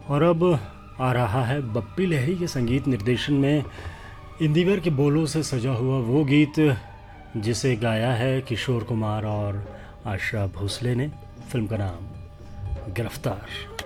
और अब आ रहा है बप्पी लहिरी के संगीत निर्देशन में इंदिवर के बोलों से सजा हुआ वो गीत जिसे गाया है किशोर कुमार और आशा भोसले ने। फिल्म का नाम गिरफ्तार।